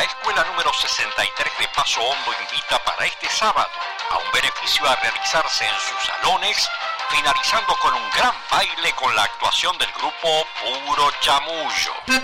La escuela número 63 de Paso Hondo invita para este sábado a un beneficio a realizarse en sus salones, finalizando con un gran baile con la actuación del grupo Puro Chamullo.